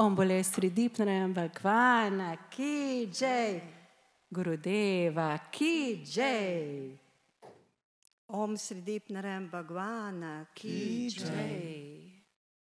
Om Bole Sri Deepnarayana Bhagwan Ki Jai. Gurudeva Ki Jai. Om Sri Deepnarayana Bhagwan Ki Jai.